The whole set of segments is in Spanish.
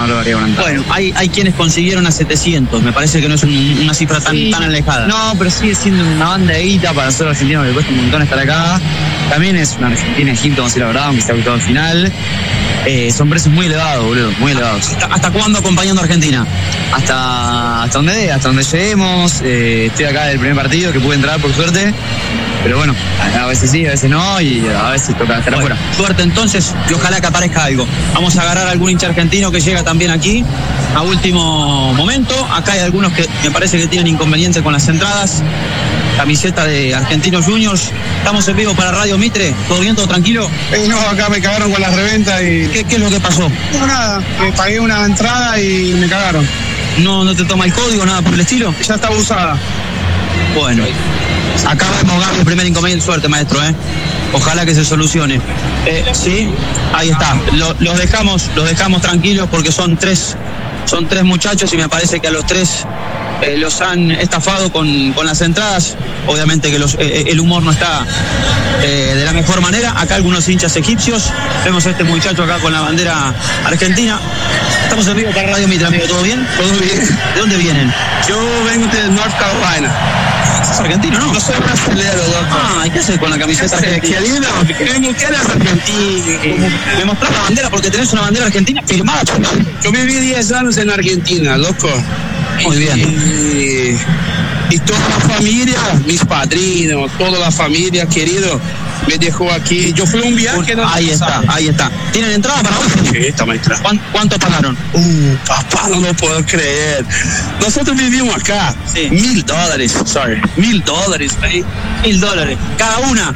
no lo haría una entrada. Bueno, hay quienes consiguieron a 700, me parece que no es una cifra tan alejada. No, pero sigue siendo una banda de guita para nosotros argentinos, le cuesta un montón estar acá. También es una Argentina-Egipto, vamos a decir la verdad, aunque se ha gustado al final. Son precios muy elevados, boludo, muy elevados. ¿Hasta cuándo acompañando a Argentina? Hasta donde lleguemos. Estoy acá del primer partido, que pude entrar por suerte. Pero bueno, a veces sí, a veces no, y a veces toca estar afuera. Suerte entonces, y ojalá que aparezca algo. Vamos a agarrar a algún hincha argentino que llega también aquí a último momento. Acá hay algunos que me parece que tienen inconveniente con las entradas. Camiseta de Argentinos Juniors. Estamos en vivo para Radio Mitre. ¿Todo bien, todo tranquilo? No, acá me cagaron con las reventas y... ¿Qué es lo que pasó? No, nada, me pagué una entrada y me cagaron. ¿No te toma el código, nada por el estilo? Ya estaba usada. Bueno, acá vemos Gaby, el primer inconveniente. Suerte, maestro, Ojalá que se solucione. Sí, ahí está. Los dejamos tranquilos porque son tres muchachos y me parece que a los tres los han estafado con las entradas. Obviamente que el humor no está de la mejor manera. Acá algunos hinchas egipcios. Vemos a este muchacho acá con la bandera argentina. Estamos en vivo para Radio Mitre, amigo. ¿Todo bien? Todo bien. ¿De dónde vienen? Yo vengo de North Carolina. ¿Es argentino, no? No soy brasilero, doctor. ¿Y qué haces con la camiseta argentina? Qué lindo. ¿Qué eres argentino? Me mostrás la bandera porque tenés una bandera argentina firmada. Yo viví 10 años en Argentina, loco. Muy bien. Y toda la familia, mis padrinos, toda la familia, querido, me dejó aquí. Yo fui a un viaje. Ahí está. ¿Tienen entrada para hoy? Sí, está maestra. ¿Cuánto pagaron? Papá, no lo puedo creer. Nosotros vivimos acá. Sí. $1,000. Sorry. $1,000. $1,000. Cada una.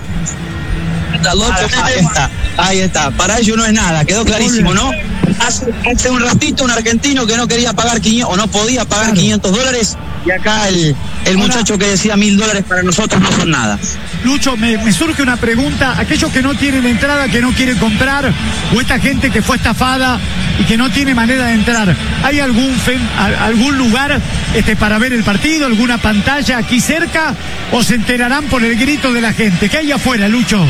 Ahí está. Para ellos no es nada. Quedó clarísimo, ¿no? Hace un ratito un argentino que no quería pagar 500 o no podía pagar $500. Y acá el muchacho que decía $1,000 para nosotros no son nada. Lucho, me surge una pregunta. Aquellos que no tienen entrada, que no quieren comprar, o esta gente que fue estafada y que no tiene manera de entrar, ¿hay algún lugar para ver el partido, alguna pantalla aquí cerca, o se enterarán por el grito de la gente? ¿Qué hay afuera, Lucho?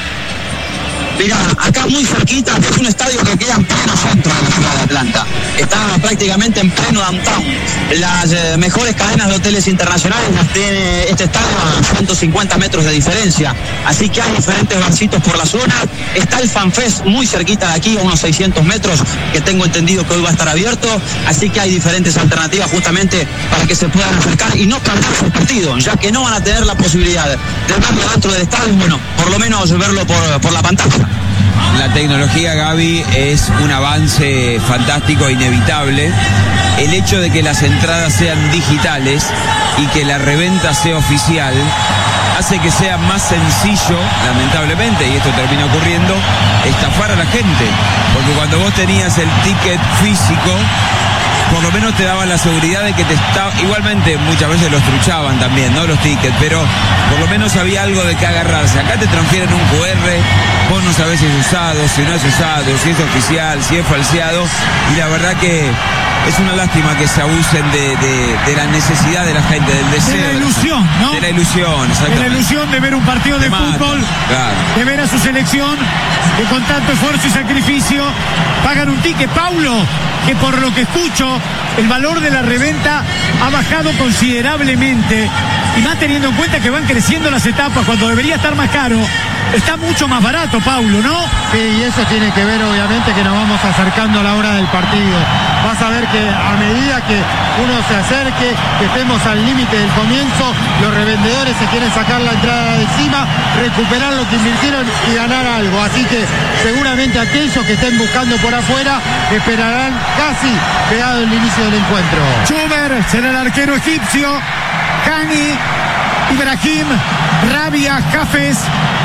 Mirá, acá muy cerquita es un estadio que queda en pleno centro de la ciudad de Atlanta. Está prácticamente en pleno downtown. Las mejores cadenas de hoteles internacionales las tiene este estadio a 150 metros de diferencia. Así que hay diferentes barcitos por la zona. Está el FanFest muy cerquita de aquí, a unos 600 metros, que tengo entendido que hoy va a estar abierto. Así que hay diferentes alternativas justamente para que se puedan acercar y no perderse el partido, ya que no van a tener la posibilidad de verlo dentro del estadio. Bueno, por lo menos verlo por la pantalla. La tecnología, Gaby, es un avance fantástico e inevitable. El hecho de que las entradas sean digitales y que la reventa sea oficial hace que sea más sencillo, lamentablemente, y esto termina ocurriendo, estafar a la gente. Porque cuando vos tenías el ticket físico, por lo menos te daban la seguridad de que igualmente muchas veces los truchaban también, ¿no? Los tickets, pero por lo menos había algo de que agarrarse. Acá te transfieren un QR, vos no sabés si es usado, si no es usado, si es oficial, si es falseado, y la verdad que es una lástima que se abusen de la necesidad de la gente, del deseo. De la ilusión, ¿no? De la ilusión, exactamente. De la ilusión de ver un partido de fútbol, claro, de ver a su selección, que con tanto esfuerzo y sacrificio pagan un ticket. Paulo, que por lo que escucho, el valor de la reventa ha bajado considerablemente, y más teniendo en cuenta que van creciendo las etapas, cuando debería estar más caro, está mucho más barato, Paulo, ¿no? Sí, y eso tiene que ver obviamente que nos vamos acercando a la hora del partido. Vas a ver que a medida que uno se acerque, que estemos al límite del comienzo, los revendedores se quieren sacar la entrada de encima, recuperar lo que invirtieron y ganar algo. Así que seguramente aquellos que estén buscando por afuera esperarán casi pegado el inicio del encuentro. Chumer será el arquero egipcio, Hani, Ibrahim, Rabia, Hafez,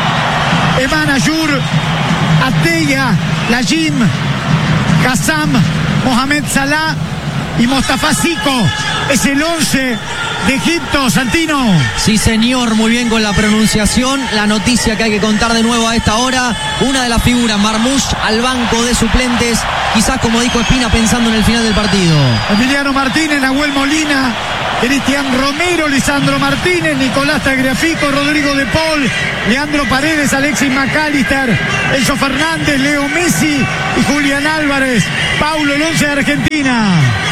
Eman Ayur, Ateya, Lajim, Kassam, Mohamed Salah y Mostafa Zico. Es el 11 de Egipto, Santino. Sí, señor, muy bien con la pronunciación. La noticia que hay que contar de nuevo a esta hora: una de las figuras, Marmoush, al banco de suplentes, quizás como dijo Espina, pensando en el final del partido. Emiliano Martínez, Nahuel Molina, Cristian Romero, Lisandro Martínez, Nicolás Tagliafico, Rodrigo De Paul, Leandro Paredes, Alexis McAllister, Enzo Fernández, Leo Messi y Julián Álvarez. Paulo, el 11 de Argentina.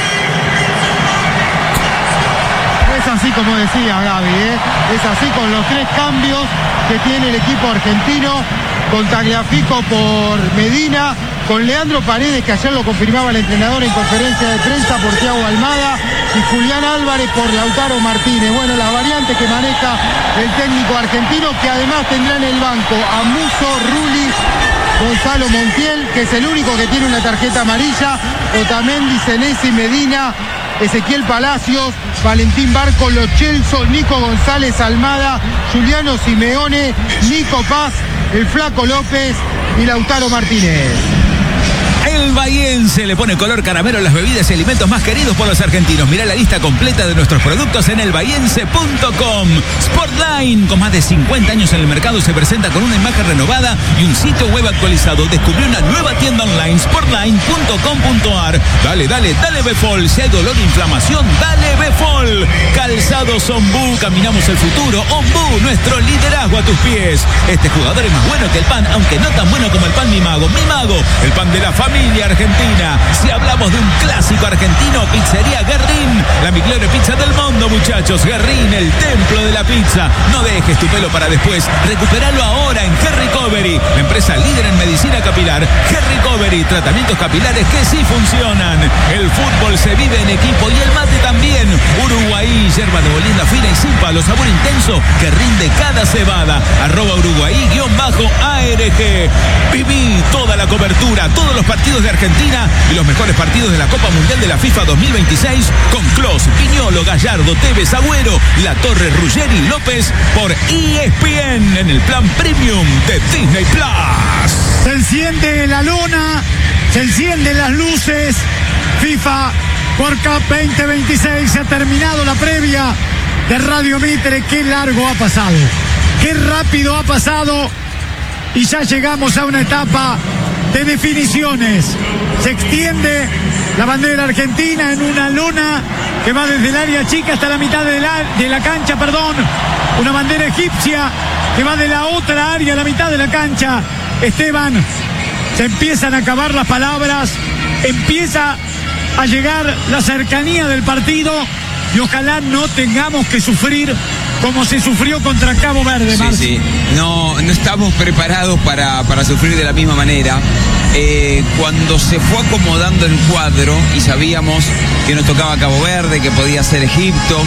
Es así como decía Gaby, es así con los 3 cambios que tiene el equipo argentino, con Tagliafico por Medina, con Leandro Paredes, que ayer lo confirmaba el entrenador en conferencia de prensa, por Thiago Almada, y Julián Álvarez por Lautaro Martínez. Bueno, las variantes que maneja el técnico argentino, que además tendrá en el banco a Musso, Rulli, Gonzalo Montiel, que es el único que tiene una tarjeta amarilla, Otamendi, Senesi, Medina, Ezequiel Palacios, Valentín Barco, Lo Celso, Nico González Almada, Juliano Simeone, Nico Paz, el Flaco López y Lautaro Martínez. El Bahiense le pone color caramelo a las bebidas y alimentos más queridos por los argentinos. Mirá la lista completa de nuestros productos en elbahiense.com. Sportline, con más de 50 años en el mercado, se presenta con una imagen renovada y un sitio web actualizado. Descubrió una nueva tienda online, sportline.com.ar. Dale Befol. Si hay dolor o inflamación, dale Befol. Calzados Ombú, caminamos el futuro. Ombú, nuestro liderazgo a tus pies. Este jugador es más bueno que el pan, aunque no tan bueno como el pan Mi Mago. Mi Mago, el pan de la familia argentina. Si hablamos de un clásico argentino, Pizzería Guerrín, la mejor pizza del mundo, muchachos. Guerrín, el templo de la pizza. No dejes tu pelo para después. Recuperalo ahora en Hair Recovery, la empresa líder en medicina capilar. Hair Recovery, tratamientos capilares que sí funcionan. El fútbol se vive en equipo y el mate también. Uruguay, yerba de molienda fina y sin palo, sabor intenso que rinde cada cebada. @Uruguay_ARG. Viví toda la cobertura, todos los partidos de Argentina y los mejores partidos de la Copa Mundial de la FIFA 2026 con Clos, Piñolo, Gallardo, Tevez, Agüero, La Torre, Ruggeri y López por ESPN en el plan premium de Disney Plus. Se enciende la lona, se encienden las luces. FIFA World Cup 2026, se ha terminado la previa de Radio Mitre. Qué largo ha pasado, qué rápido ha pasado, y ya llegamos a una etapa de definiciones. Se extiende la bandera argentina en una lona que va desde el área chica hasta la mitad de la cancha, una bandera egipcia que va de la otra área a la mitad de la cancha. Esteban, se empiezan a acabar las palabras, empieza a llegar la cercanía del partido y ojalá no tengamos que sufrir como se sufrió contra Cabo Verde. Sí. No estamos preparados para sufrir de la misma manera. Cuando se fue acomodando el cuadro y sabíamos que nos tocaba Cabo Verde, que podía ser Egipto,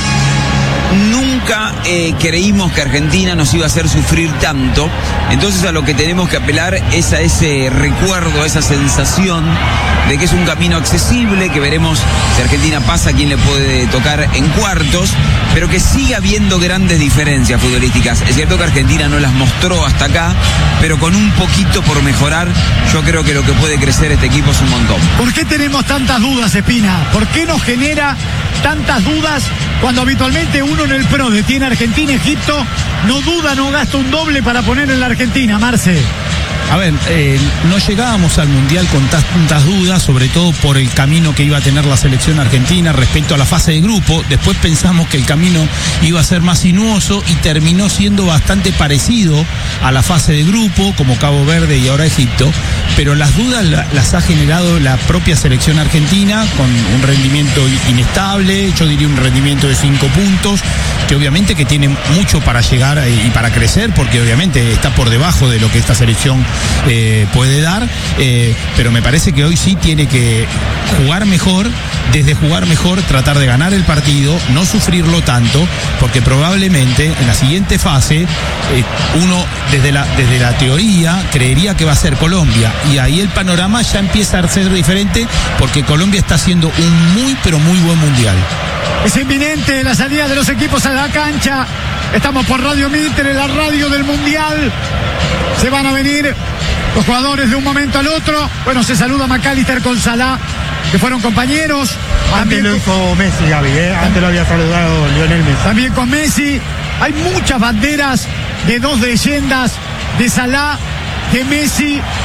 nunca creímos que Argentina nos iba a hacer sufrir tanto. Entonces a lo que tenemos que apelar es a ese recuerdo, a esa sensación de que es un camino accesible, que veremos si Argentina pasa, quién le puede tocar en cuartos, pero que sigue habiendo grandes diferencias futbolísticas. Es cierto que Argentina no las mostró hasta acá, pero con un poquito por mejorar, yo creo que lo que puede crecer este equipo es un montón. ¿Por qué tenemos tantas dudas, Espina? ¿Por qué nos genera tantas dudas cuando habitualmente uno en el PRO detiene Argentina, Egipto, no duda, no gasta un doble para poner en la Argentina, Marce? A ver, no llegábamos al Mundial con tantas dudas, sobre todo por el camino que iba a tener la selección argentina respecto a la fase de grupo. Después pensamos que el camino iba a ser más sinuoso y terminó siendo bastante parecido a la fase de grupo, como Cabo Verde y ahora Egipto. Pero las dudas las ha generado la propia selección argentina, con un rendimiento inestable, yo diría un rendimiento de 5 puntos, que obviamente que tiene mucho para llegar y para crecer, porque obviamente está por debajo de lo que esta selección puede dar, pero me parece que hoy sí tiene que jugar mejor, desde jugar mejor tratar de ganar el partido, no sufrirlo tanto, porque probablemente en la siguiente fase uno desde la teoría creería que va a ser Colombia, y ahí el panorama ya empieza a ser diferente, porque Colombia está haciendo un muy pero muy buen mundial. Es inminente la salida de los equipos a la cancha. Estamos por Radio Mitre, la radio del Mundial. Se van a venir los jugadores de un momento al otro. Bueno, se saluda McAllister con Salah, que fueron compañeros. Antes lo hizo Messi, Gaby, antes lo había saludado Lionel Messi. También con Messi. Hay muchas banderas de dos leyendas, de Salah, de Messi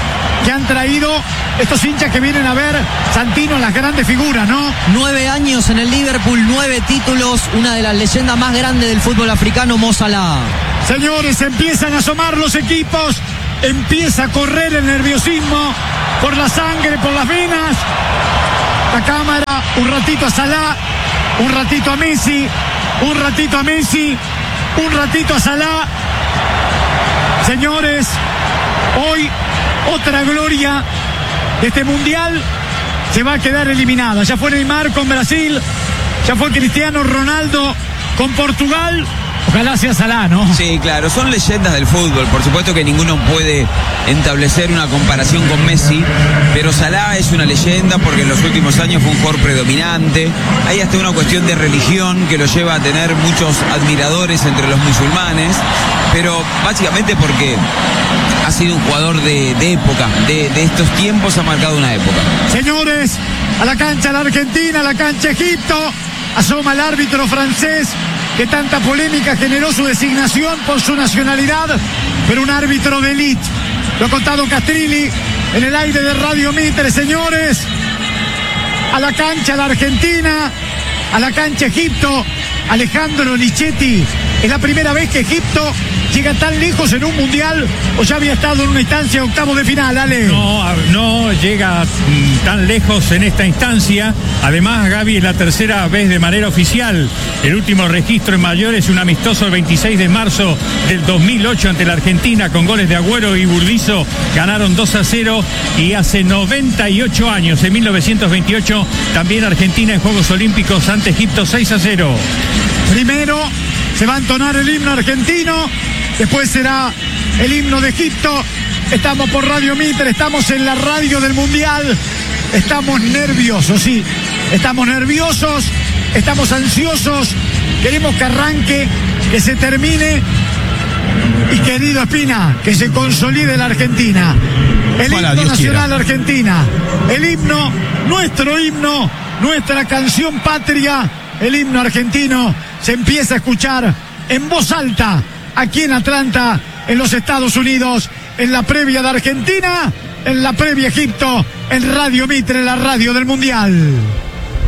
que han traído estos hinchas que vienen a ver, Santino, las grandes figuras, ¿no? 9 años en el Liverpool, 9 títulos, una de las leyendas más grandes del fútbol africano, Mo Salah. Señores, empiezan a asomar los equipos, empieza a correr el nerviosismo por la sangre, por las venas. La cámara, un ratito a Salah, un ratito a Messi, un ratito a Messi, un ratito a Salah. Señores, hoy otra gloria de este mundial se va a quedar eliminada. Ya fue Neymar con Brasil, ya fue Cristiano Ronaldo con Portugal. Ojalá sea Salah, ¿no? Sí, claro, son leyendas del fútbol. Por supuesto que ninguno puede establecer una comparación con Messi, pero Salah es una leyenda porque en los últimos años fue un jugador predominante. Hay hasta una cuestión de religión que lo lleva a tener muchos admiradores entre los musulmanes, pero básicamente porque ha sido un jugador de época, de estos tiempos ha marcado una época. Señores, a la cancha la Argentina, a la cancha Egipto, asoma el árbitro francés que tanta polémica generó su designación por su nacionalidad, pero un árbitro de élite. Lo ha contado Castrilli en el aire de Radio Mitre. Señores, a la cancha la Argentina, a la cancha Egipto, Alejandro Lichetti. Es la primera vez que Egipto llega tan lejos en un mundial, o ya había estado en una instancia de octavos de final, Ale. No llega tan lejos en esta instancia. Además, Gaby, es la tercera vez de manera oficial. El último registro en mayores, un amistoso el 26 de marzo del 2008 ante la Argentina con goles de Agüero y Burdizo. Ganaron 2-0 y hace 98 años, en 1928, también Argentina en Juegos Olímpicos ante Egipto 6-0. Primero se va a entonar el himno argentino, después será el himno de Egipto. Estamos por Radio Mitre, estamos en la radio del Mundial. Estamos nerviosos, sí. Estamos nerviosos, estamos ansiosos. Queremos que arranque, que se termine. Y querido Espina, que se consolide la Argentina. El himno nacional Argentina. El himno, nuestro himno, nuestra canción patria. El himno argentino se empieza a escuchar en voz alta aquí en Atlanta, en los Estados Unidos, en la previa de Argentina, en la previa Egipto, en Radio Mitre, la radio del Mundial.